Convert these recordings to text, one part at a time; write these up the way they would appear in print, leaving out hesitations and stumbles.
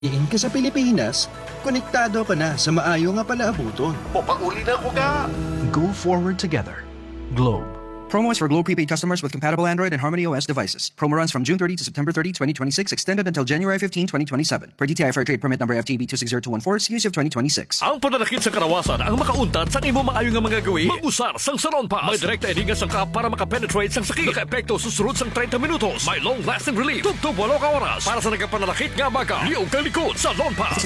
Iin ka sa Pilipinas, konektado ka na sa maayo nga palaabuton. Mapauli na ko ka! Go forward together. Globe. Promo is for Globe prepaid customers with compatible Android and Harmony OS devices. Promo runs from June 30 to September 30, 2026, extended until January 15, 2027. Per DTI Fair Trade Permit number FTB 260214, series of 2026. Ang pananakit sa karawasan ang makauntad sa imo maayo nga mga gawi. Mag-usar sang Salon Pass. May direkta edinga sang ka para makapenetrate sang sakit. Naka-epekto susunod sang 30 minutos. May long-lasting relief. Tugtog 8 ka oras. Para sa nagkapananakit nga baga. Liog kang likod. Salon Pass.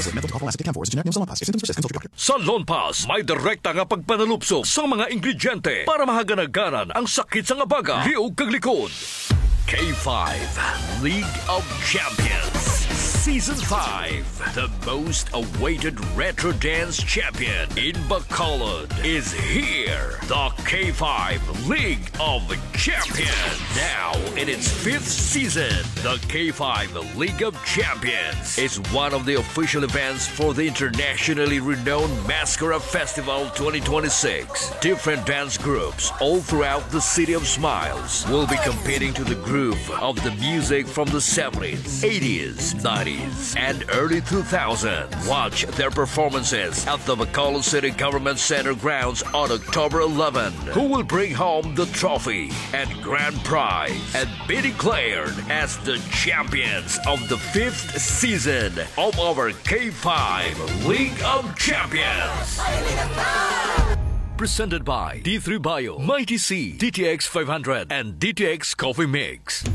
Salon Pass. May direkta nga pagpanalupsok sa mga ingrediente para mahaganaganan ang sakit sa nga baga. Liog kang likod. K5 League of Champions Season 5. The most awaited retro dance champion in Bacolod is here. The K5 League of Champions. Now in its 5th season, the K5 League of Champions is one of the official events for the internationally renowned Mascara Festival 2026. Different dance groups all throughout the City of Smiles will be competing to the groove of the music from the 70s, 80s, 90s, and early 2000s. Watch their performances at the Bacolod City Government Center grounds on October 11. Who will bring home the trophy and grand prize and be declared as the champions of the 5th season of our K5 League of Champions. Presented by D3 Bio, Mighty C, DTX 500, and DTX Coffee Mix.